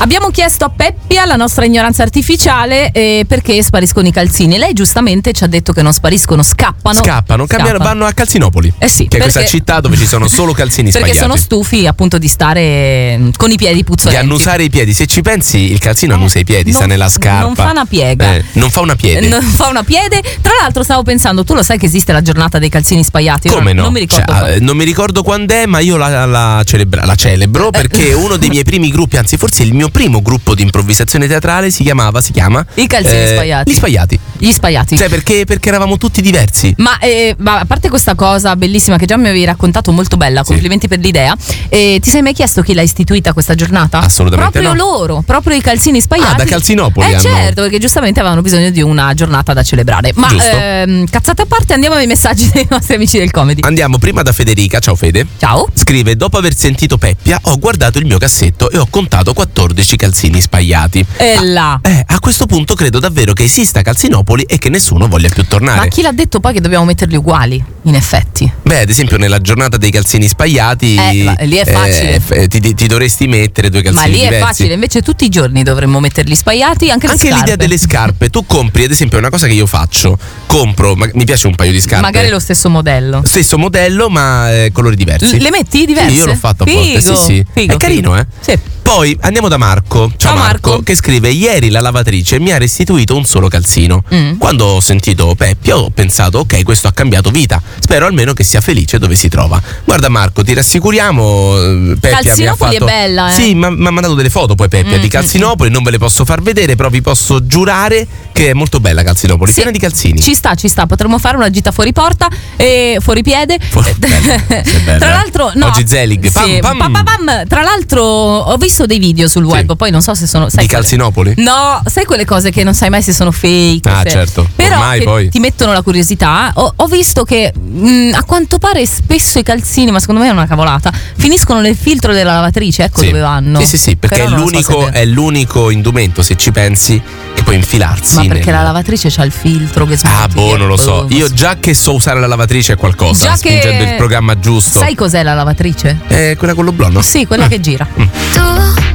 Abbiamo chiesto a Peppia, la nostra ignoranza artificiale, perché spariscono i calzini. Lei giustamente ci ha detto che non spariscono, scappano, vanno a Calzinopoli. Sì, che è questa città dove ci sono solo calzini perché spagliati. Perché sono stufi appunto di stare con i piedi puzzolenti. Di annusare i piedi. Se ci pensi, il calzino annusa i piedi, sta nella scarpa. Non fa una piega. Non fa una piede. Non fa una piede. Tra l'altro stavo pensando, tu lo sai che esiste la giornata dei calzini spagliati? Come no? Non mi ricordo. Non mi ricordo quando è, ma io la celebro perché uno dei miei primi gruppi, anzi forse il mio primo gruppo di improvvisazione teatrale si chiama I calzini spagliati. Gli spagliati. Cioè perché eravamo tutti diversi. Ma a parte questa cosa bellissima che già mi avevi raccontato, molto bella, complimenti per l'idea. Ti sei mai chiesto chi l'ha istituita questa giornata? Assolutamente proprio no. Loro, proprio i calzini spagliati. Da Calzinopoli certo, perché giustamente avevano bisogno di una giornata da celebrare. Ma cazzate a parte, andiamo ai messaggi dei nostri amici del comedy. Andiamo prima da Federica. Ciao Fede. Ciao. Scrive: dopo aver sentito Peppia ho guardato il mio cassetto e ho contato 14 calzini spagliati. A questo punto credo davvero che esista Calzinopoli e che nessuno voglia più tornare. Ma chi l'ha detto poi che dobbiamo metterli uguali, in effetti? Beh, ad esempio nella giornata dei calzini spagliati lì è facile. Ti dovresti mettere due calzini diversi. Ma lì è facile, invece tutti i giorni dovremmo metterli spagliati, anche le scarpe. L'idea delle scarpe, tu compri, ad esempio, una cosa che io faccio, mi piace un paio di scarpe, magari lo stesso modello, ma colori diversi. Le metti diverse? Io l'ho fatto a volte. Sì. È carino, Sì. Poi andiamo da Marco. Ciao Marco, che scrive: ieri la lavatrice mi ha restituito un solo calzino. Quando ho sentito Peppia ho pensato: ok, questo ha cambiato vita, spero almeno che sia felice dove si trova. Guarda Marco, ti rassicuriamo, Peppia Calzinopoli è bella, Sì, mi ha mandato delle foto poi Peppia di Calzinopoli, non ve le posso far vedere, però vi posso giurare che è molto bella Calzinopoli, piena di calzini. Ci sta, potremmo fare una gita fuori porta e fuori piede. Bella. Tra l'altro, oggi Zelig. Tra l'altro ho visto dei video sul web, poi non so se sono di Calzinopoli? No, sai quelle cose che non sai mai se sono fake. Certo. Però ormai poi ti mettono la curiosità. Ho visto che a quanto pare spesso i calzini, ma secondo me è una cavolata, finiscono nel filtro della lavatrice, ecco dove vanno. Sì, perché è l'unico indumento, se ci pensi, che puoi infilarsi. Ma perché la lavatrice c'ha il filtro che non lo so. Io già che so usare la lavatrice è qualcosa, spingendo il programma giusto. Sai cos'è la lavatrice? Quella con l'oblò, no? Sì, quella che gira. Tu